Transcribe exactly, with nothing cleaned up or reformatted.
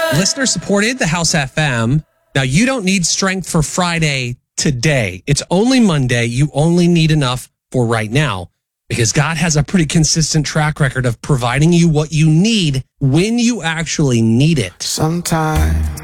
Listener supported the House F M. Now, you don't need strength for Friday today. It's only Monday. You only need enough for right now because God has a pretty consistent track record of providing you what you need when you actually need it. Sometimes